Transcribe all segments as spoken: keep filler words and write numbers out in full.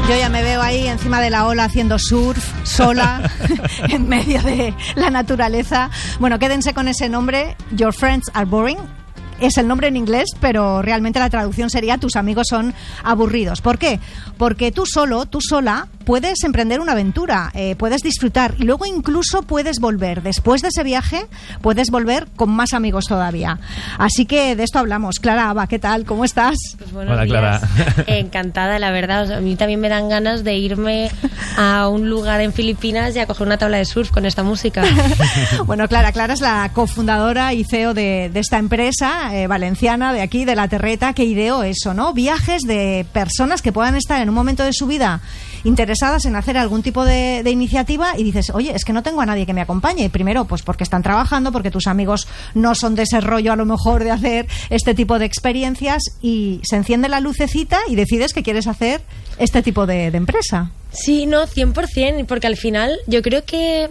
Yo ya me veo ahí encima de la ola haciendo surf, sola, en medio de la naturaleza. Bueno, quédense con ese nombre, Your Friends Are Boring. Es el nombre en inglés, pero realmente la traducción sería tus amigos son aburridos. ¿Por qué? Porque tú solo, tú sola, puedes emprender una aventura, eh, puedes disfrutar y luego incluso puedes volver. Después de ese viaje, puedes volver con más amigos todavía. Así que de esto hablamos. Clara Abba, ¿qué tal? ¿Cómo estás? Pues buenos Hola, días. Clara. Encantada, la verdad. O sea, a mí también me dan ganas de irme a un lugar en Filipinas y a coger una tabla de surf con esta música. Bueno, Clara, Clara es la cofundadora y C E O de, de esta empresa eh, valenciana de aquí, de La Terreta, que ideó eso, ¿no? Viajes de personas que puedan estar en un momento de su vida interesadas en hacer algún tipo de, de iniciativa y dices, oye, es que no tengo a nadie que me acompañe. Primero, pues porque están trabajando, porque tus amigos no son de ese rollo a lo mejor de hacer este tipo de experiencias y se enciende la lucecita y decides que quieres hacer este tipo de, de empresa. Sí, no, cien por ciento, porque al final yo creo que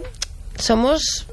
somos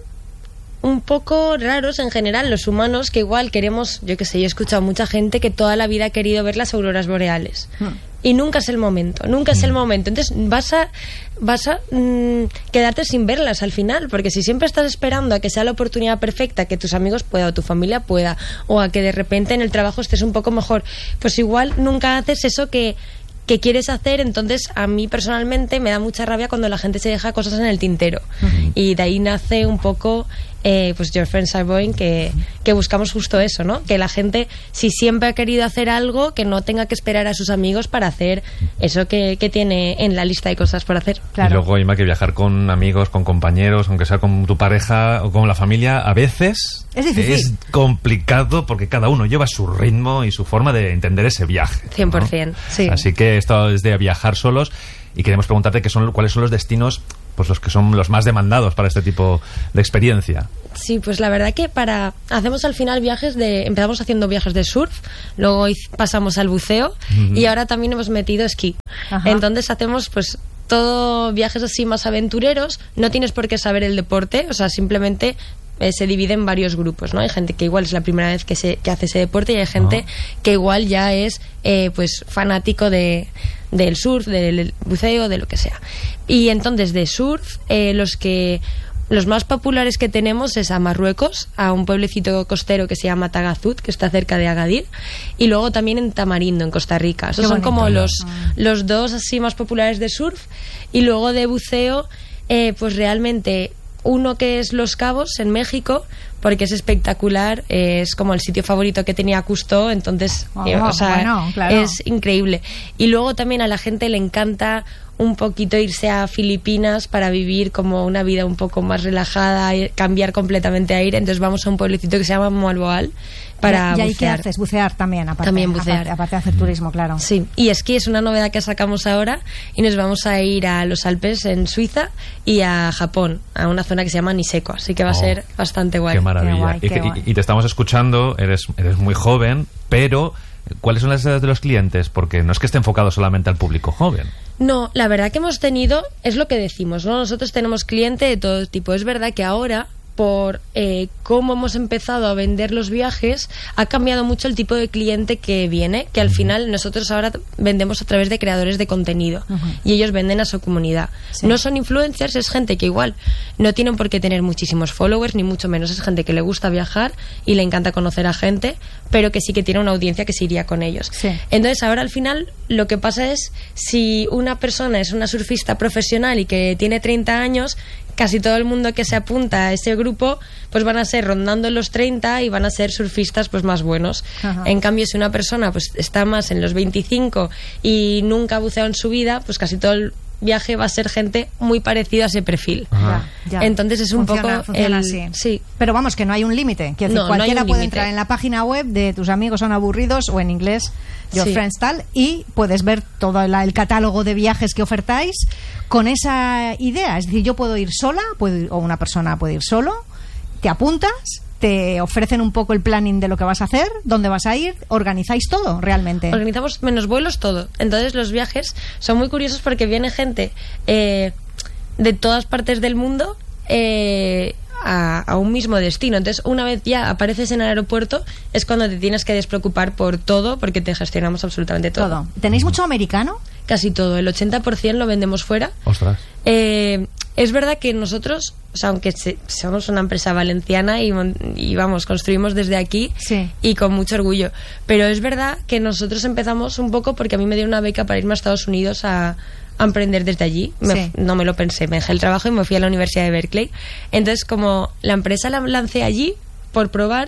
un poco raros en general los humanos, que igual queremos, yo qué sé, yo he escuchado a mucha gente que toda la vida ha querido ver las auroras boreales. Hmm. Y nunca es el momento, nunca es el momento. Entonces vas a, vas a mmm, quedarte sin verlas al final, porque si siempre estás esperando a que sea la oportunidad perfecta, que tus amigos puedan o tu familia pueda, o a que de repente en el trabajo estés un poco mejor, pues igual nunca haces eso que que quieres hacer. Entonces a mí personalmente me da mucha rabia cuando la gente se deja cosas en el tintero. Uh-huh. Y de ahí nace un poco eh, pues Your Friends Are Boring, que, que buscamos justo eso, ¿no? Que la gente, si siempre ha querido hacer algo, que no tenga que esperar a sus amigos para hacer eso que, que tiene en la lista de cosas por hacer. Claro. Y luego, Ima, que viajar con amigos, con compañeros, aunque sea con tu pareja o con la familia, a veces es difícil, es complicado porque cada uno lleva su ritmo y su forma de entender ese viaje, ¿no? cien por ciento, sí. Así que esto es de viajar solos y queremos preguntarte qué son, cuáles son los destinos, pues los que son los más demandados para este tipo de experiencia. Sí, pues la verdad que para hacemos al final viajes de empezamos haciendo viajes de surf, luego pasamos al buceo uh-huh. y ahora también hemos metido esquí. Ajá. Entonces hacemos pues todo viajes así más aventureros. No tienes por qué saber el deporte, o sea, simplemente eh, se divide en varios grupos, ¿no? Hay gente que igual es la primera vez que se que hace ese deporte y hay gente uh-huh. que igual ya es eh, pues fanático de del surf, del buceo, de lo que sea. Y entonces de surf, eh, los que los más populares que tenemos es a Marruecos, a un pueblecito costero que se llama Tagazut, que está cerca de Agadir, y luego también en Tamarindo, en Costa Rica. Esos son como los, los dos así más populares de surf. Y luego de buceo, eh, pues realmente uno que es Los Cabos, en México, porque es espectacular, eh, es como el sitio favorito que tenía Cousteau, entonces oh, eh, o sea, bueno, claro. es increíble. Y luego también a la gente le encanta un poquito irse a Filipinas para vivir como una vida un poco más relajada, cambiar completamente aire. Entonces vamos a un pueblecito que se llama Moalboal para ¿Y ahí bucear. qué haces? Bucear también, aparte, también bucear. Aparte, aparte de hacer turismo, claro. Sí, y esquí es una novedad que sacamos ahora y nos vamos a ir a los Alpes en Suiza y a Japón, a una zona que se llama Niseko, así que va oh, a ser bastante guay. Qué maravilla. Qué guay, qué y, guay. Y, y te estamos escuchando, eres, eres muy joven, pero ¿cuáles son las edades de los clientes? Porque no es que esté enfocado solamente al público joven. No, la verdad que hemos tenido, es lo que decimos, ¿no? Nosotros tenemos cliente de todo tipo. Es verdad que ahora, por eh, cómo hemos empezado a vender los viajes, ha cambiado mucho el tipo de cliente que viene, que al uh-huh. final nosotros ahora vendemos a través de creadores de contenido uh-huh. y ellos venden a su comunidad. Sí. No son influencers, es gente que igual no tienen por qué tener muchísimos followers, ni mucho menos, es gente que le gusta viajar y le encanta conocer a gente, pero que sí que tiene una audiencia que se iría con ellos. Sí. Entonces ahora al final lo que pasa es, si una persona es una surfista profesional y que tiene treinta años, casi todo el mundo que se apunta a ese grupo pues van a ser rondando los treinta y van a ser surfistas pues más buenos. Ajá. En cambio, si una persona pues está más en los veinticinco y nunca ha buceado en su vida, pues casi todo el viaje va a ser gente muy parecida a ese perfil. Ya, ya. Entonces es un funciona, poco funciona el... así. Sí. Pero vamos, que no hay un límite. Quiero decir, no, cualquiera no puede límite. entrar en la página web de Tus Amigos Son Aburridos o en inglés Your sí. Friends tal, y puedes ver todo la, el catálogo de viajes que ofertáis con esa idea. Es decir, yo puedo ir sola, puedo ir, o una persona puede ir solo, te apuntas, te ofrecen un poco el planning de lo que vas a hacer, dónde vas a ir, organizáis todo realmente. Organizamos menos vuelos, todo. Entonces los viajes son muy curiosos porque viene gente eh, de todas partes del mundo eh, a, a un mismo destino. Entonces, una vez ya apareces en el aeropuerto, es cuando te tienes que despreocupar por todo, porque te gestionamos absolutamente todo. todo. ¿Tenéis mucho americano? casi todo. El ochenta por ciento lo vendemos fuera. Ostras. Eh, es verdad que nosotros, o sea, aunque se, somos una empresa valenciana y, y vamos, construimos desde aquí sí. y con mucho orgullo, pero es verdad que nosotros empezamos un poco porque a mí me dio una beca para irme a Estados Unidos a, a emprender desde allí. Me, sí. No me lo pensé, me dejé el trabajo y me fui a la Universidad de Berkeley. Entonces, como la empresa la lancé allí por probar,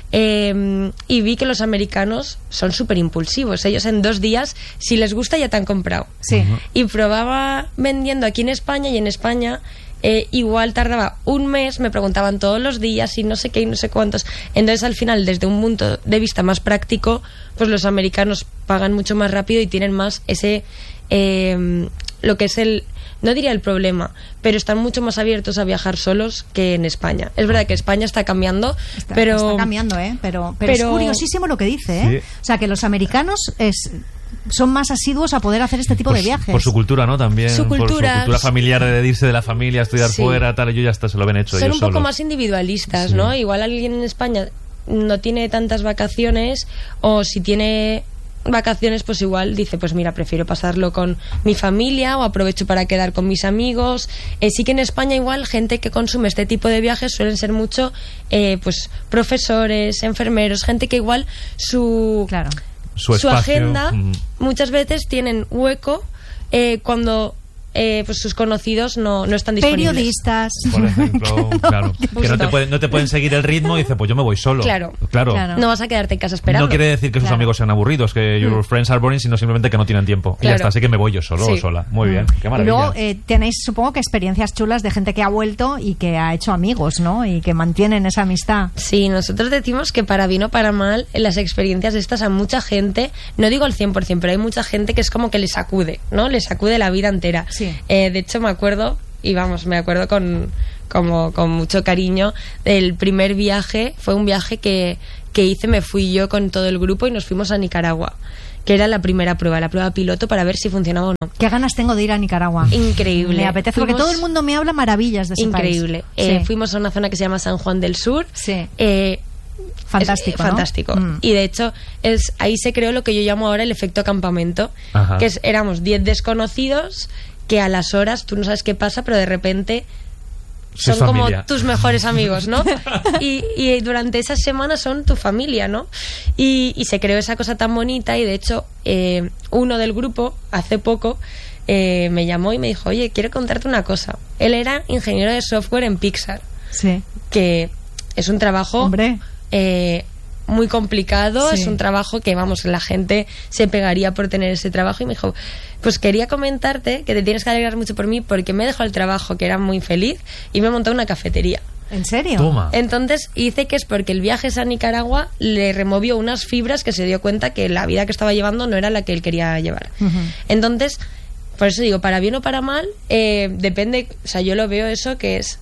eh, y vi que los americanos son súper impulsivos. Ellos en dos días, si les gusta, ya te han comprado. Sí. Uh-huh. Y probaba vendiendo aquí en España, y en España eh, igual tardaba un mes, me preguntaban todos los días y no sé qué y no sé cuántos. Entonces, al final, desde un punto de vista más práctico, pues los americanos pagan mucho más rápido y tienen más ese... Eh, lo que es el... No diría el problema, pero están mucho más abiertos a viajar solos que en España. Es verdad que España está cambiando, está, pero... Está cambiando, ¿eh? Pero, pero, pero es curiosísimo lo que dice, ¿eh? Sí. O sea, que los americanos es... son más asiduos a poder hacer este tipo por, de viajes. Por su cultura, ¿no? También. Su cultura, por su cultura familiar de irse de la familia, estudiar sí. fuera, tal. Ellos ya hasta se lo ven hecho. Son ellos un poco solos. más individualistas, sí. ¿no? Igual alguien en España no tiene tantas vacaciones, o si tiene vacaciones, pues igual dice, pues mira, prefiero pasarlo con mi familia o aprovecho para quedar con mis amigos. Eh, sí que en España igual gente que consume este tipo de viajes suelen ser mucho eh, pues profesores, enfermeros, gente que igual su... Claro. Su, su agenda mm. muchas veces tienen hueco eh, cuando eh, pues sus conocidos no, no están disponibles. Periodistas, por ejemplo, no, claro, que no te, pueden, no te pueden seguir el ritmo y dice, pues yo me voy solo. Claro, claro. claro. No vas a quedarte en casa esperando. No quiere decir que sus claro. amigos sean aburridos, que your mm. friends are boring, sino simplemente que no tienen tiempo. Claro. Y ya está, así que me voy yo solo sí. o sola. Muy mm. bien, qué maravilla. Y luego eh, tenéis, supongo que experiencias chulas de gente que ha vuelto y que ha hecho amigos, ¿no? Y que mantienen esa amistad. Sí, nosotros decimos que para bien o para mal, las experiencias estas a mucha gente, no digo al cien por ciento, pero hay mucha gente que es como que le sacude, ¿no? Le sacude la vida entera. Sí. Eh, de hecho, me acuerdo, y vamos, me acuerdo con, como, con mucho cariño, del primer viaje. Fue un viaje que, que hice, me fui yo con todo el grupo y nos fuimos a Nicaragua, que era la primera prueba, la prueba piloto para ver si funcionaba o no. Qué ganas tengo de ir a Nicaragua. Increíble. Me apetece, fuimos... porque todo el mundo me habla maravillas de ese Increíble. país. Eh, sí. Fuimos a una zona que se llama San Juan del Sur. Sí. Eh, fantástico, es, ¿no? Fantástico. Mm. Y de hecho, es ahí se creó lo que yo llamo ahora el efecto campamento. Ajá. Que es, éramos diez desconocidos que a las horas tú no sabes qué pasa, pero de repente son como familia. tus mejores amigos, ¿no? y, y durante esas semanas son tu familia, ¿no? Y, y se creó esa cosa tan bonita. Y de hecho, eh, uno del grupo hace poco eh, me llamó y me dijo, oye, quiero contarte una cosa. Él era ingeniero de software en Pixar. Sí. Que es un trabajo... Hombre. Eh, muy complicado, sí. Es un trabajo que, vamos, la gente se pegaría por tener ese trabajo. Y me dijo, pues quería comentarte que te tienes que alegrar mucho por mí, porque me he dejado el trabajo, que era muy feliz, y me he montado una cafetería. ¿En serio? Toma. Entonces dice que es porque el viaje a Nicaragua le removió unas fibras, que se dio cuenta que la vida que estaba llevando no era la que él quería llevar. Uh-huh. Entonces, por eso digo, para bien o para mal, eh, depende, o sea, yo lo veo eso, que es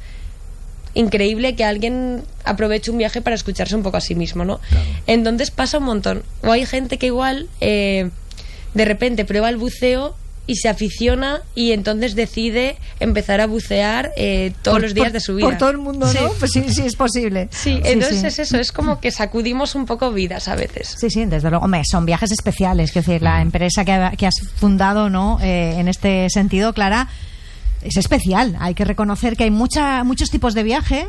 increíble que alguien aproveche un viaje para escucharse un poco a sí mismo, ¿no? Claro. Entonces pasa un montón. O hay gente que igual eh, de repente prueba el buceo y se aficiona y entonces decide empezar a bucear eh, todos por, los días por, de su vida. Por todo el mundo, sí. ¿no? Pues sí, sí es posible. Sí, sí entonces sí. es eso, es como que sacudimos un poco vidas a veces. Sí, sí, desde luego. Hombre, son viajes especiales, es decir, la empresa que, ha, que has fundado, ¿no? Eh, en este sentido, Clara, es especial. Hay que reconocer que hay mucha, muchos tipos de viaje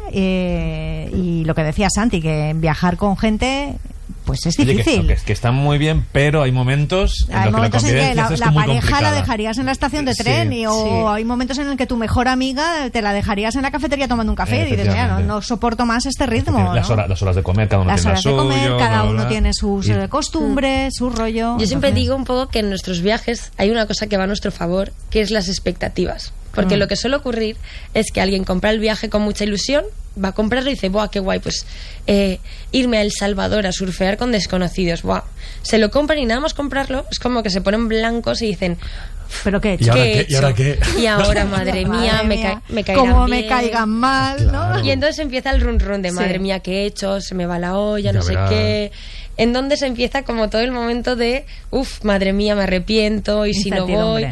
eh, y lo que decía Santi, que viajar con gente pues es difícil. Oye, que, que, que están muy bien, pero hay momentos en hay los momentos que la en que la, es la pareja complicada. la dejarías en la estación de tren sí, y, o sí. hay momentos en el que tu mejor amiga te la dejarías en la cafetería tomando un café y dices, mira, no, no soporto más este ritmo, las, ¿no? horas, las horas de comer, cada uno las tiene horas la de comer, suyo, cada bla, uno bla, tiene sus y... costumbres, su rollo. Yo entonces... siempre digo un poco que en nuestros viajes hay una cosa que va a nuestro favor, que es las expectativas. Porque mm. lo que suele ocurrir es que alguien compra el viaje con mucha ilusión, va a comprarlo y dice, ¡buah, qué guay! Pues eh, irme a El Salvador a surfear con desconocidos, ¡buah! Se lo compran y nada más comprarlo es como que se ponen blancos y dicen, ¿pero qué he hecho? ¿Y ahora ¿Qué he qué? hecho? ¿Y ahora qué? Y ahora, madre mía, madre me, mía. ca me caerán Como bien. me caigan mal, claro. ¿no? Y entonces empieza el run run de, madre sí. mía, ¿qué he hecho? Se me va la olla, no ya sé verás. qué... En donde se empieza como todo el momento de, uff, madre mía, me arrepiento, y si no voy...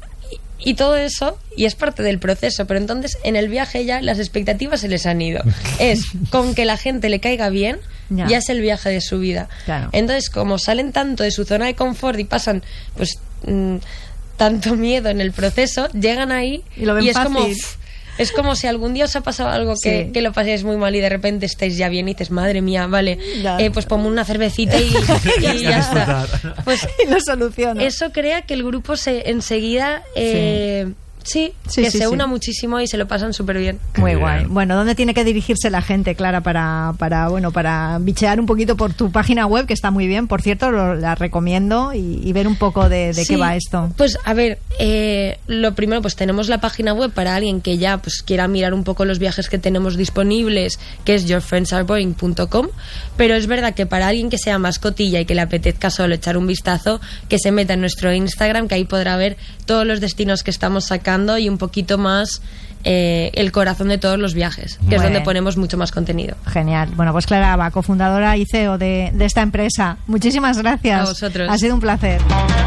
Y todo eso, y es parte del proceso, pero entonces en el viaje ya las expectativas se les han ido. Es con que la gente le caiga bien, ya, ya es el viaje de su vida. Claro. Entonces, como salen tanto de su zona de confort y pasan, pues, mmm, tanto miedo en el proceso, llegan ahí y, lo ven y es fácil. como... Es como si algún día os ha pasado algo que, sí. que lo paséis muy mal y de repente estáis ya bien y dices, madre mía, vale, eh, pues pongo una cervecita y, y ya está. Pues y lo soluciona. Eso crea que el grupo se enseguida... Eh, sí. Sí, sí, que sí, se sí. una muchísimo y se lo pasan súper bien. Muy guay. Bueno, ¿dónde tiene que dirigirse la gente, Clara, para, para, bueno, para bichear un poquito por tu página web, que está muy bien, por cierto, lo, la recomiendo, y, y ver un poco de, de sí, qué va esto? Pues, a ver, eh, lo primero, pues tenemos la página web para alguien que ya pues quiera mirar un poco los viajes que tenemos disponibles, que es your friends are boring punto com, pero es verdad que para alguien que sea más cotilla y que le apetezca solo echar un vistazo, que se meta en nuestro Instagram, que ahí podrá ver todos los destinos que estamos sacando y un poquito más eh, el corazón de todos los viajes, que bueno. es donde ponemos mucho más contenido. Genial. Bueno, pues Clara Aba, cofundadora y C E O de, de esta empresa. Muchísimas gracias. A vosotros. Ha sido un placer.